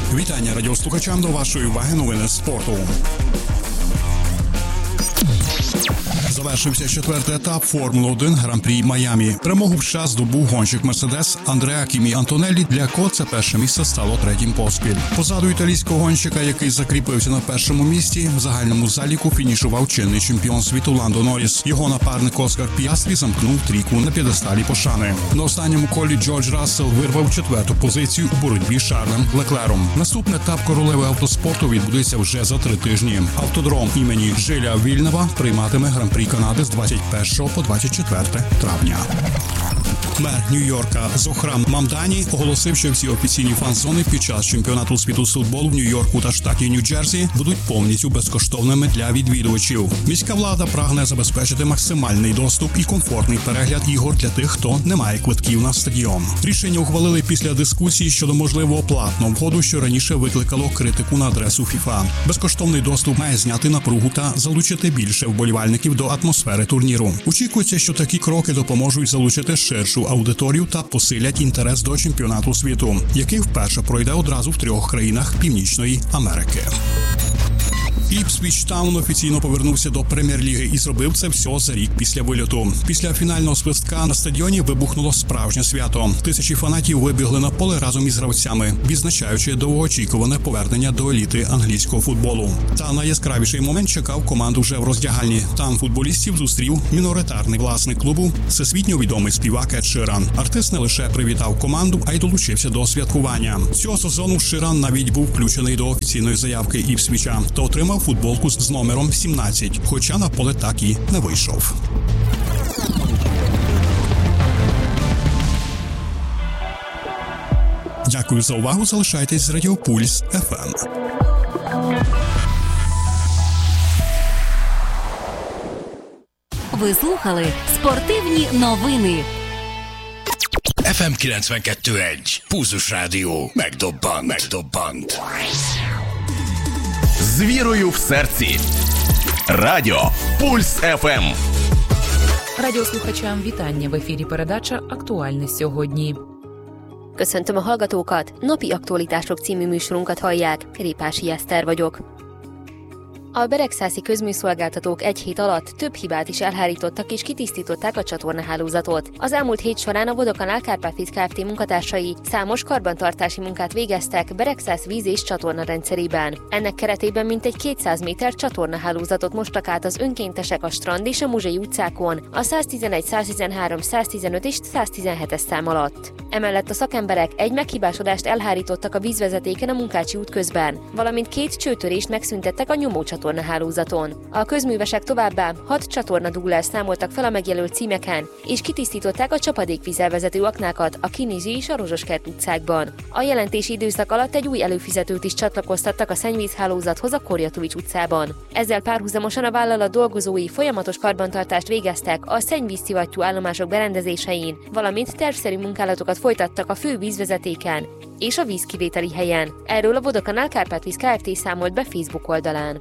Вітання радіослухачам до вашої уваги новини спорту. Завершився четвертий етап Формули-1 Гран-прі Майамі. Перемогу в час здобув гонщик Мерседес Андреа Кімі Антонеллі, для якого це перше місце стало третім поспіль. Позаду італійського гонщика, який закріпився на першому місці, в загальному заліку фінішував чинний чемпіон світу Ландо Норріс. Його напарник Оскар Піастрі замкнув трійку на п'єдесталі пошани. На останньому колі Джордж Рассел вирвав четверту позицію у боротьбі з Шарлем Леклером. Наступний етап королеви автоспорту відбудеться вже за 3 тижні. Автодром імені Жиля Вільнева прийматиме Гран-прі Канади з 21 по 24 травня. Мер Нью-Йорка Зохран Мамдані оголосив, що всі офіційні фан-зони під час чемпіонату світу з футболу в Нью-Йорку та штаті Нью-Джерсі будуть повністю безкоштовними для відвідувачів. Міська влада прагне забезпечити максимальний доступ і комфортний перегляд ігор для тих, хто не має квитків на стадіон. Рішення ухвалили після дискусії щодо можливого платного входу, що раніше викликало критику на адресу ФІФА. Безкоштовний доступ має зняти напругу та залучити більше вболівальників до атмосфери турніру. Очікується, що такі кроки допоможуть залучити ширшу аудиторію та посилять інтерес до чемпіонату світу, який вперше пройде одразу в 3 країнах Північної Америки. Іпсвіч Таун офіційно повернувся до Прем'єр-ліги і зробив це все за рік після вильоту. Після фінального свистка на стадіоні вибухнуло справжнє свято. Тисячі фанатів вибігли на поле разом із гравцями, відзначаючи довгоочікуване повернення до еліти англійського футболу. Та найяскравіший момент чекав команду вже в роздягальні. Там футболістів зустрів міноритарний власник клубу, всесвітньо відомий співак Ед Ширан. Артист не лише привітав команду, а й долучився до святкування. Цього сезону Ширан навіть був включений до офіційної заявки Іпсвіча та отримав футболку з номером 17, хоча на поле так і не вийшов. Дякую за увагу, залишайтесь з Радіо Пульс ФМ. Ви слухали спортивні новини. FM 92.1 Pulzus Rádió megdobbant. З вірою в серці. Радіо Пульс ФМ. Радіослухачам вітання. В ефірі передача «Актуальне сьогодні». Köszöntöm a hallgatókat, napi aktualitások című műsorunkat hallják, Répási Eszter vagyok. A beregszászi közműszolgáltatók egy hét alatt több hibát is elhárítottak és kitisztították a csatornahálózatot. Az elmúlt hét során a Vodokanál Kárpátvíz Kft. Munkatársai számos karbantartási munkát végeztek Beregszász víz- és csatornarendszerében. Ennek keretében mintegy 200 méter csatornahálózatot mostak át az önkéntesek a Strand és a Muzsai utcákon, a 111, 113, 115 és 117-es szám alatt. Emellett a szakemberek egy meghibásodást elhárítottak a vízvezetéken a Munkácsi út közben, valamint 2 csőtörést megszüntettek a nyomócsatornahálózaton. A közművesek továbbá 6 csatornaduglást számoltak fel a megjelölt címeken, és kitisztították a csapadékvízzel vezető aknákat a Kinizsi és a Rozsoskert utcákban. A jelentési időszak alatt egy új előfizetőt is csatlakoztattak a szennyvízhálózathoz a Korjatovics utcában. Ezzel párhuzamosan a vállalat dolgozói folyamatos karbantartást végeztek a szennyvízszivattyú állomások berendezésein, valamint tervszerű munkálatokat folytattak a fő vízvezetéken és a vízkivételi helyen. Erről a Vodokanál Kárpátvíz Kft. Számolt be Facebook oldalán.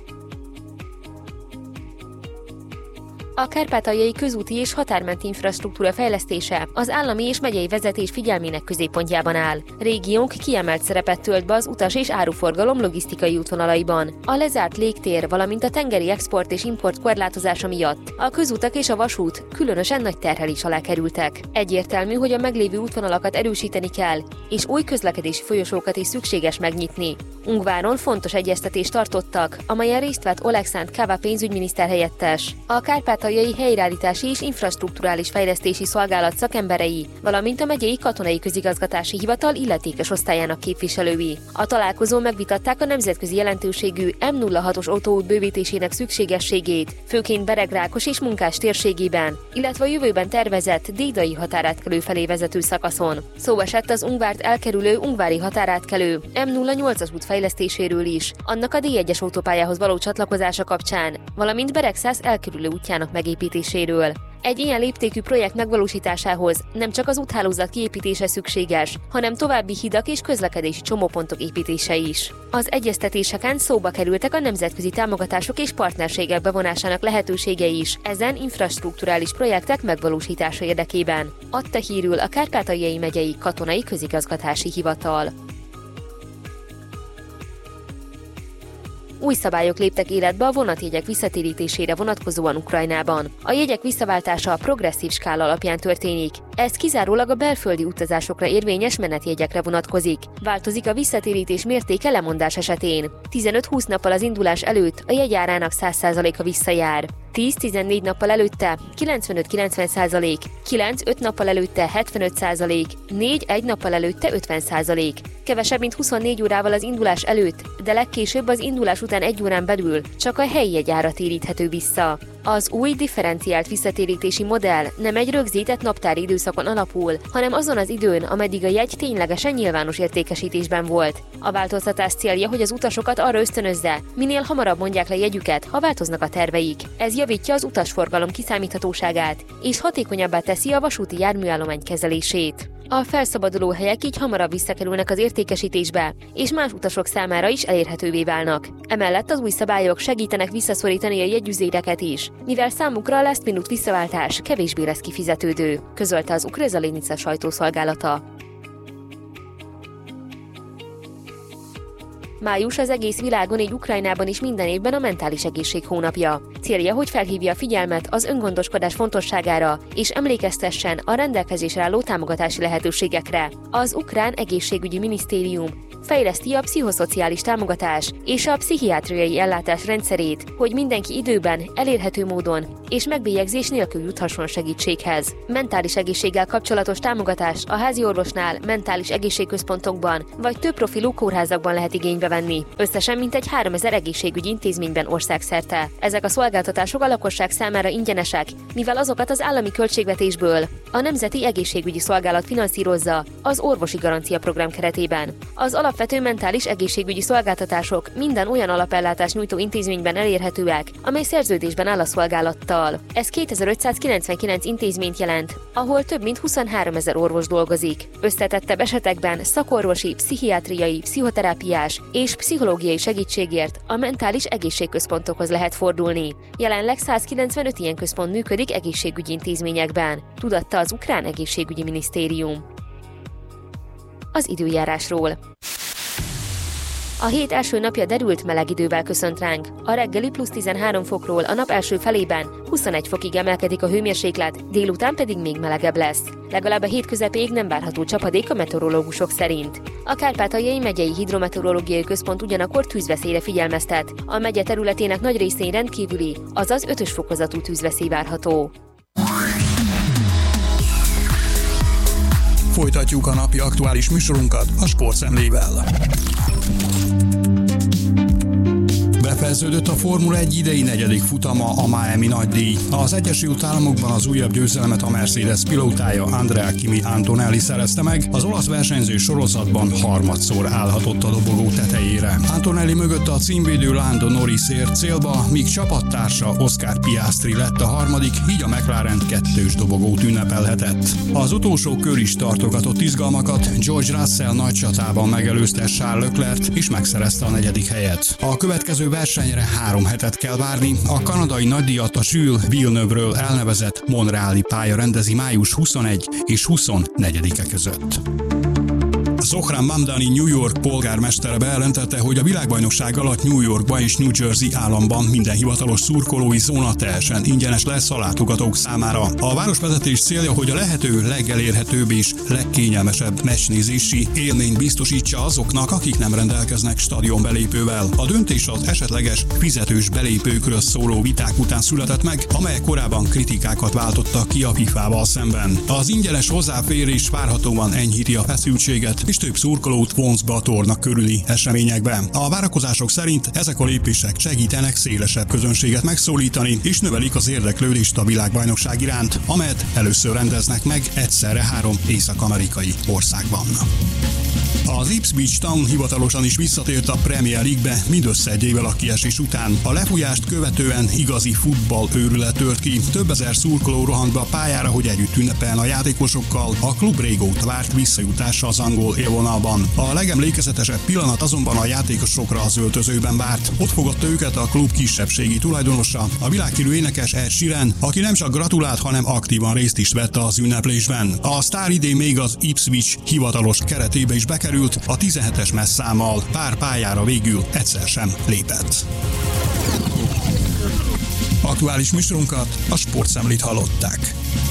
A kárpátaljai közúti és határmenti infrastruktúra fejlesztése az állami és megyei vezetés figyelmének középpontjában áll. Régiónk kiemelt szerepet tölt be az utas- és áruforgalom logisztikai útvonalaiban. A lezárt légtér, valamint a tengeri export és import korlátozása miatt a közutak és a vasút különösen nagy terhelés alá kerültek. Egyértelmű, hogy a meglévő útvonalakat erősíteni kell, és új közlekedési folyosókat is szükséges megnyitni. Ungváron fontos egyeztetést tartottak, amelyen részt vett Oleksandr Kava pénzügyminiszter helyettes. A Kárpátaljai Helyreállítási és Infrastrukturális Fejlesztési Szolgálat szakemberei, valamint a megyei katonai közigazgatási hivatal illetékes osztályának képviselői. A találkozón megvitatták a nemzetközi jelentőségű M06-os autóút bővítésének szükségességét, főként Beregrákos és Munkás térségében, illetve a jövőben tervezett dédai határátkelő felé vezető szakaszon. Szó esett az Ungvárt elkerülő ungvári határátkelő M08-as út fejlesztéséről is, annak a D1-es autópályához való csatlakozása kapcsán, valamint Beregszász elkerülő útjának megépítéséről. Egy ilyen léptékű projekt megvalósításához nem csak az úthálózat kiépítése szükséges, hanem további hidak és közlekedési csomópontok építése is. Az egyeztetéseken szóba kerültek a nemzetközi támogatások és partnerségek bevonásának lehetőségei is ezen infrastrukturális projektek megvalósítása érdekében, adta hírül a Kárpátaljai megyei katonai közigazgatási hivatal. új szabályok léptek életbe a vonatjegyek visszatérítésére vonatkozóan Ukrajnában. A jegyek visszaváltása a progresszív skála alapján történik. Ez kizárólag a belföldi utazásokra érvényes menetjegyekre vonatkozik. Változik a visszatérítés mértéke lemondás esetén. 15-20 nappal az indulás előtt a jegyárának 100%-a visszajár. 10-14 nappal előtte 95-90%, 9-5 nappal előtte 75%, 4-1 nappal előtte 50%. Kevesebb, mint 24 órával az indulás előtt, de legkésőbb az indulás után 1 órán belül csak a helyi jegyára téríthető vissza. Az új differenciált visszatérítési modell nem egy rögzített naptári időszakon alapul, hanem azon az időn, ameddig a jegy ténylegesen nyilvános értékesítésben volt. A változtatás célja, hogy az utasokat arra ösztönözze, minél hamarabb mondják le jegyüket, ha változnak a terveik. Ez javítja az utasforgalom kiszámíthatóságát, és hatékonyabbá teszi a vasúti járműállomány kezelését. A felszabaduló helyek így hamarabb visszakerülnek az értékesítésbe, és más utasok számára is elérhetővé válnak. Emellett az új szabályok segítenek visszaszorítani a jegyüzéreket is, mivel számukra a last minute visszaváltás kevésbé lesz kifizetődő, közölte az Ukrezalinica sajtószolgálata. Május az egész világon, így Ukrajnában is minden évben a mentális egészség hónapja. Célja, hogy felhívja a figyelmet az öngondoskodás fontosságára, és emlékeztessen a rendelkezésre álló támogatási lehetőségekre. Az Ukrán Egészségügyi Minisztérium fejleszti a pszichoszociális támogatás és a pszichiátriai ellátás rendszerét, hogy mindenki időben, elérhető módon és megbélyegzés nélkül juthasson segítséghez. Mentális egészséggel kapcsolatos támogatást a házi orvosnál, mentális egészségközpontokban vagy több profilú kórházakban lehet igénybe venni. Összesen mintegy 3000 egészségügyi intézményben országszerte. Ezek a szolgáltatások a lakosság számára ingyenesek, mivel azokat az állami költségvetésből a Nemzeti Egészségügyi Szolgálat finanszírozza az orvosi garancia program keretében. Az alapvető mentális egészségügyi szolgáltatások minden olyan alapellátást nyújtó intézményben elérhetőek, amely szerződésben áll a szolgálattal. Ez 2599 intézményt jelent, ahol több mint 23 000 orvos dolgozik. Összetettebb esetekben szakorvosi, pszichiátriai, pszichoterápiás és pszichológiai segítségért a mentális egészségközpontokhoz lehet fordulni. Jelenleg 195 ilyen központ működik egészségügyi intézményekben, tudatta az Ukrán Egészségügyi Minisztérium. Az időjárásról. A hét első napja derült meleg idővel köszönt ránk. A reggeli plusz 13 fokról a nap első felében 21 fokig emelkedik a hőmérséklet, délután pedig még melegebb lesz. Legalább a hét közepéig nem várható csapadék a meteorológusok szerint. A Kárpátaljai Megyei Hidrometeorológiai Központ ugyanakkor tűzveszélyre figyelmeztet. A megye területének nagy részén rendkívüli, azaz 5-ös fokozatú tűzveszély várható. Folytatjuk a napi aktuális műsorunkat a sportszemlével. Befejeződött a Formula 1 idei negyedik futama, a Miami nagydíj. Az Egyesült Államokban az újabb győzelmet a Mercedes pilótája Andrea Kimi Antonelli szerezte meg, az olasz versenyző sorozatban harmadszor állhatott a dobogó tetejére. Antonelli mögött a címvédő Lando Norris ért célba, míg csapattársa Oscar Piastri lett a harmadik, így a McLaren 2-s dobogót ünnepelhetett. Az utolsó kör is tartogatott izgalmakat, George Russell nagy csatában megelőzte Charles Leclerc és megszerezte a negyedik helyet. A következő versenyre 3 hetet kell várni, a kanadai nagydíjat a Jules Villeneuve-ről elnevezett Montreali pálya rendezi május 21 és 24-e között. Zohran Mamdani New York polgármestere bejelentette, hogy a világbajnokság alatt New Yorkban és New Jersey államban minden hivatalos szurkolói zóna teljesen ingyenes lesz a látogatók számára. A városvezetés célja, hogy a lehető legelérhetőbb és legkényelmesebb meccsnézési élményt biztosítsa azoknak, akik nem rendelkeznek stadionbelépővel. A döntés az esetleges fizetős belépőkről szóló viták után született meg, amelyek korábban kritikákat váltottak ki a FIFA-val szemben. Az ingyenes hozzáférés várhatóan enyhíti a feszültséget, és több szurkolót vonz be a torna körüli eseményekbe. A várakozások szerint ezek a lépések segítenek szélesebb közönséget megszólítani, és növelik az érdeklődést a világbajnokság iránt, amelyet először rendeznek meg egyszerre 3 észak-amerikai országban. Az Ipswich Town hivatalosan is visszatért a Premier League-be mindössze egy évvel a kiesés után. A lefújást követően igazi futballőrület tört ki. Több ezer szurkoló rohant be a pályára, hogy együtt ünnepeljen a játékosokkal. A klub régóta várt visszajutása az angol élvonalban. A legemlékezetesebb pillanat azonban a játékosokra az öltözőben várt. Ott fogadta őket a klub kisebbségi tulajdonosa, a világhírű énekes Ed Sheeran, aki nem csak gratulált, hanem aktívan részt is vett az ünneplésben. A sztár idén még az Ipswich hivatalos keretébe is bekerült, készült a 17-es messzámmal, pár pályára végül egyszer sem lépett. Aktuális műsorunkat, a Sportszemlét hallották.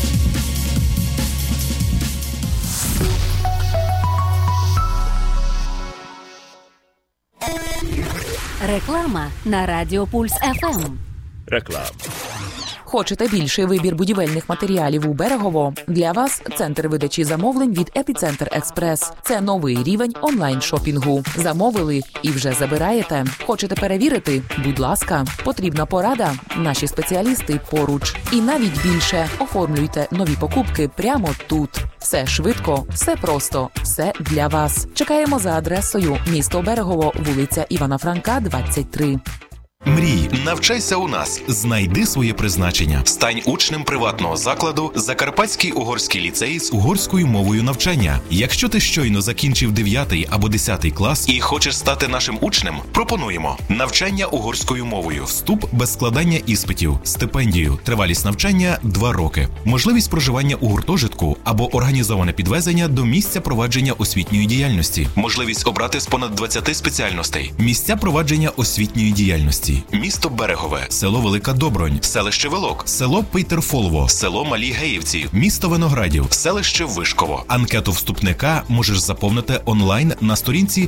Реклама на Радіо Пульс ФМ. Реклама. Хочете більший вибір будівельних матеріалів у Берегово? Для вас центр видачі замовлень від Епіцентр Експрес. Це новий рівень онлайн-шопінгу. Замовили і вже забираєте. Хочете перевірити? Будь ласка. Потрібна порада? Наші спеціалісти поруч. І навіть більше. Оформлюйте нові покупки прямо тут. Все швидко, все просто, все для вас. Чекаємо за адресою місто Берегово, вулиця Івана Франка, 23. Мрій, навчайся у нас, знайди своє призначення. Стань учнем приватного закладу Закарпатський угорський ліцей з угорською мовою навчання. Якщо ти щойно закінчив 9 або 10 клас і хочеш стати нашим учнем, пропонуємо навчання угорською мовою, вступ без складання іспитів, стипендію, тривалість навчання 2 роки, можливість проживання у гуртожитку або організоване підвезення до місця провадження освітньої діяльності, можливість обрати з понад 20 спеціальностей, місця провадження освітньої діяльності. Місто Берегове, село Велика Добронь, селище Велок, село Пейтерфолово, село Малі Геївці, місто Виноградів, селище Вишково. Анкету вступника можеш заповнити онлайн на сторінці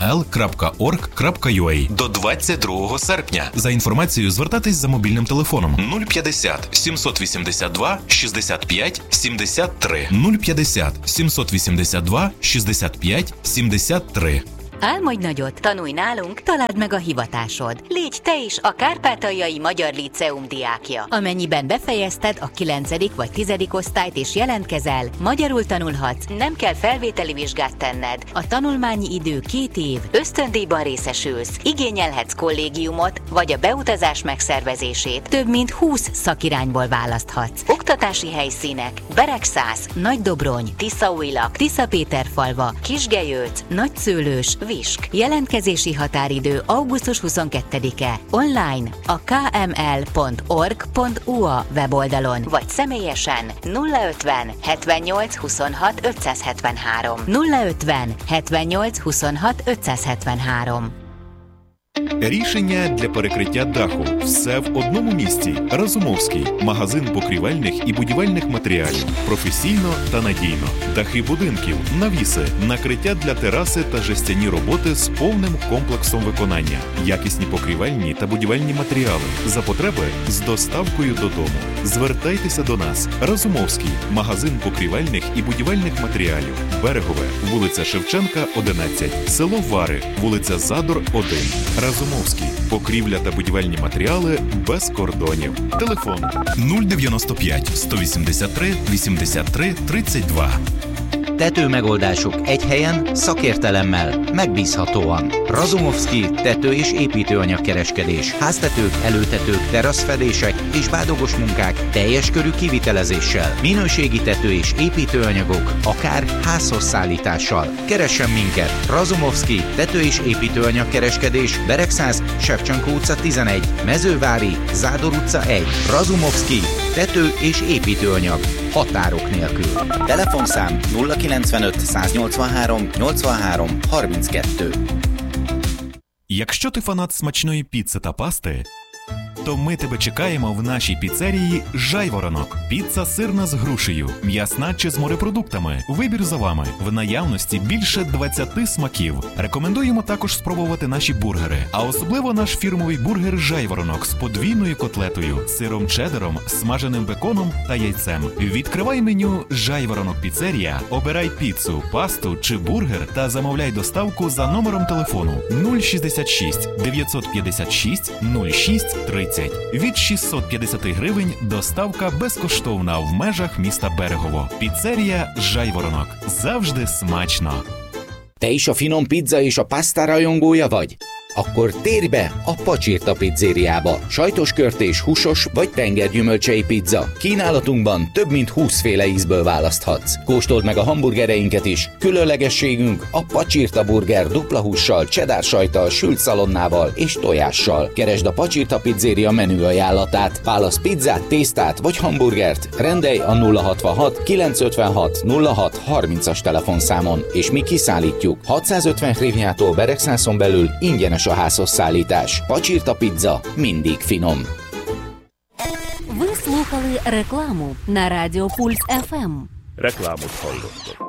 kml.org.ua до 22 серпня. За інформацією звертатись за мобільним телефоном 050 782 65 73 050 782 65 73. Álmodj nagyot, tanulj nálunk, találd meg a hivatásod. Légy te is a Kárpátaljai Magyar Líceum diákja. Amennyiben befejezted a 9. vagy 10. osztályt és jelentkezel, magyarul tanulhatsz, nem kell felvételi vizsgát tenned. A tanulmányi idő 2 év, ösztöndíjban részesülsz, igényelhetsz kollégiumot, vagy a beutazás megszervezését. Több mint 20 szakirányból választhatsz. Oktatási helyszínek: Beregszász, Nagydobrony, Tiszaújlak, Tiszapéterfalva, Kisgelyőc, Nagyszőlős, Visk. Jelentkezési határidő augusztus 22-e. Online a kml.org.ua weboldalon, vagy személyesen 050 78 26 573. 050 78 26 573. Рішення для перекриття даху. Все в одному місці. Разумовський. Магазин покрівельних і будівельних матеріалів. Професійно та надійно. Дахи будинків, навіси, накриття для тераси та жестяні роботи з повним комплексом виконання. Якісні покрівельні та будівельні матеріали. За потреби з доставкою додому. Звертайтеся до нас. Разумовський. Магазин покрівельних і будівельних матеріалів. Берегове. Вулиця Шевченка, 11. Село Вари. Вулиця Задор, 1. Разумовський. Покрівля та будівельні матеріали без кордонів. Телефон 095 183 83 32. Tetőmegoldások egy helyen, szakértelemmel, megbízhatóan. Razumowski tető- és építőanyagkereskedés. Háztetők, előtetők, teraszfedések és bádogos munkák teljes körű kivitelezéssel. Minőségi tető- és építőanyagok, akár házhoz szállítással. Keressen minket! Razumowski tető- és építőanyagkereskedés. Beregszász, Shevchenko utca 11, Mezővári, Zádor utca 1. Razumowski tető- és építőanyag. Határok nélkül. Telefonszám 095 183 83 32. Якщо ти фанат смачної піци та пасти, то ми тебе чекаємо в нашій піцерії «Жайворонок». Піца сирна з грушею, м'ясна чи з морепродуктами. Вибір за вами. В наявності більше 20 смаків. Рекомендуємо також спробувати наші бургери. А особливо наш фірмовий бургер «Жайворонок» з подвійною котлетою, сиром чеддером, смаженим беконом та яйцем. Відкривай меню «Жайворонок Піцерія», обирай піцу, пасту чи бургер та замовляй доставку за номером телефону 066 956 06 30. Від 650 гривень доставка безкоштовна в межах міста Берегово. Піцерія «Жайворонок». Завжди смачно. Te is a finom pizza és a pasta rajongója vagy? Akkor térj be a Pacsirta pizzériába. Sajtos körtés, húsos vagy tengergyümölcsei pizza. Kínálatunkban több mint 20 féle ízből választhatsz. Kóstold meg a hamburgereinket is. Különlegességünk a Pacsirta burger dupla hússal, cheddar sajttal, sült szalonnával és tojással. Keresd a Pacsirta pizzéria menü ajánlatát. Válasz pizzát, tésztát vagy hamburgert. Rendelj a 066 956 06 30-as telefonszámon, és mi kiszállítjuk. 650 hryvniától Beregszászon belül ingyenes a házhoz szállítás. Pacsirta pizza mindig finom. Ви слухали рекламу на Радіо Пульс ФМ. Рекламу hallottak.